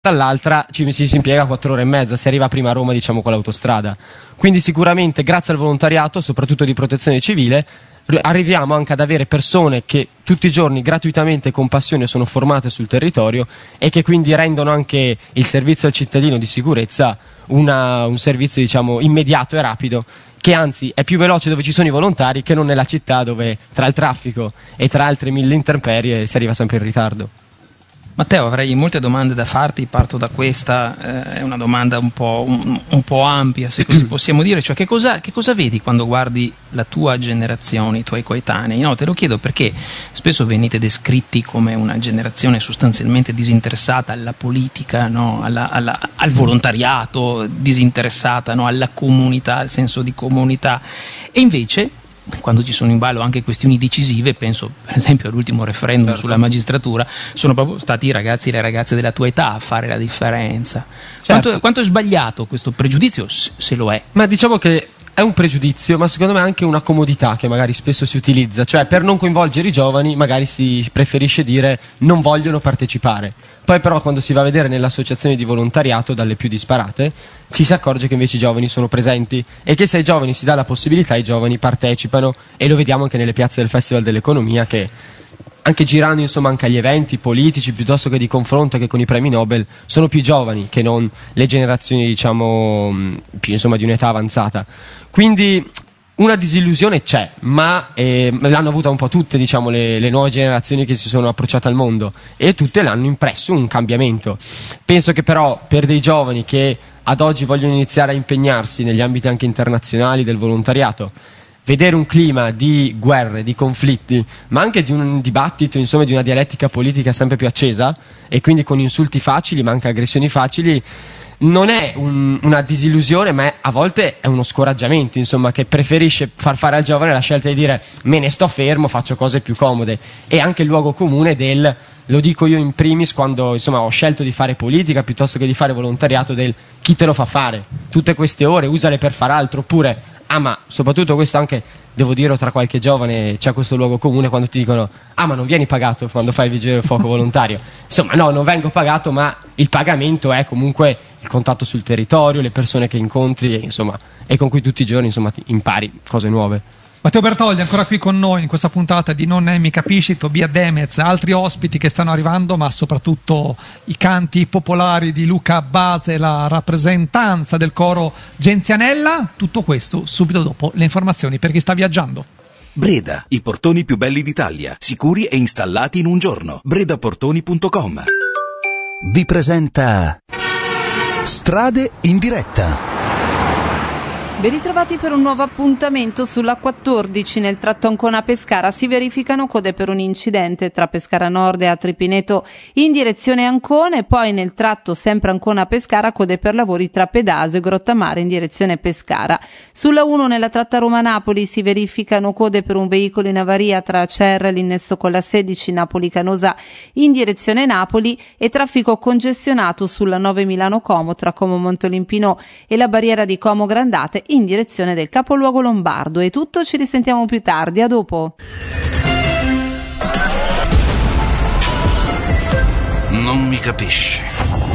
dall'altra si impiega 4 ore e mezza, si arriva prima a Roma, diciamo, con l'autostrada. Quindi sicuramente grazie al volontariato, soprattutto di protezione civile, arriviamo anche ad avere persone che tutti i giorni gratuitamente e con passione sono formate sul territorio e che quindi rendono anche il servizio al cittadino di sicurezza un servizio, diciamo, immediato e rapido, che anzi è più veloce dove ci sono i volontari che non nella città, dove tra il traffico e tra altre 1000 intemperie si arriva sempre in ritardo. Matteo, avrei molte domande da farti, parto da questa, è una domanda un po' ampia, se così possiamo dire, cioè che cosa vedi quando guardi la tua generazione, i tuoi coetanei? No, te lo chiedo perché spesso venite descritti come una generazione sostanzialmente disinteressata alla politica, no? Al volontariato, disinteressata, no? Alla comunità, al senso di comunità, e invece quando ci sono in ballo anche questioni decisive, penso per esempio all'ultimo referendum sulla magistratura, sono proprio stati i ragazzi e le ragazze della tua età a fare la differenza. Certo. Quanto è sbagliato questo pregiudizio, se lo è? Ma diciamo che è un pregiudizio, ma secondo me è anche una comodità che magari spesso si utilizza, cioè per non coinvolgere i giovani magari si preferisce dire non vogliono partecipare. Poi però quando si va a vedere nelle associazioni di volontariato, dalle più disparate, ci si accorge che invece i giovani sono presenti e che se ai giovani si dà la possibilità, i giovani partecipano, e lo vediamo anche nelle piazze del Festival dell'Economia, che anche girando, insomma, anche agli eventi politici piuttosto che di confronto che con i premi Nobel, sono più giovani che non le generazioni, diciamo, più, insomma, di un'età avanzata. Quindi una disillusione c'è, ma l'hanno avuta un po' tutte, diciamo, le nuove generazioni che si sono approcciate al mondo, e tutte l'hanno impresso un cambiamento. Penso che però per dei giovani che ad oggi vogliono iniziare a impegnarsi negli ambiti anche internazionali del volontariato, vedere un clima di guerre, di conflitti, ma anche di un dibattito, insomma, di una dialettica politica sempre più accesa, e quindi con insulti facili ma anche aggressioni facili, non è una disillusione, ma a volte è uno scoraggiamento, insomma, che preferisce far fare al giovane la scelta di dire me ne sto fermo, faccio cose più comode. E anche il luogo comune del, lo dico io in primis quando, insomma, ho scelto di fare politica piuttosto che di fare volontariato, del chi te lo fa fare tutte queste ore, usale per far altro. Oppure ma soprattutto questo anche, devo dire, tra qualche giovane c'è questo luogo comune quando ti dicono ma non vieni pagato quando fai il vigile del fuoco volontario. Insomma, no, non vengo pagato, ma il pagamento è comunque il contatto sul territorio, le persone che incontri, insomma, e con cui tutti i giorni, insomma, ti impari cose nuove. Matteo Bertoldi ancora qui con noi in questa puntata di Non mi capisci, Tobia Demez, altri ospiti che stanno arrivando, ma soprattutto i canti popolari di Luca Base, la rappresentanza del coro Genzianella. Tutto questo subito dopo le informazioni per chi sta viaggiando. Breda, i portoni più belli d'Italia, sicuri e installati in un giorno. bredaportoni.com vi presenta Strade in diretta. Ben ritrovati per un nuovo appuntamento sulla 14. Nel tratto Ancona-Pescara si verificano code per un incidente tra Pescara Nord e Atripineto in direzione Ancona, e poi nel tratto sempre Ancona-Pescara code per lavori tra Pedasio e Grottamare in direzione Pescara. Sulla 1 nella tratta Roma-Napoli si verificano code per un veicolo in avaria tra Acerra e l'innesso con la 16 Napoli-Canosa in direzione Napoli, e traffico congestionato sulla 9 Milano-Como tra Como Montolimpino e la barriera di Como Grandate in direzione del capoluogo lombardo. È tutto, ci risentiamo più tardi, a dopo. Non mi capisci.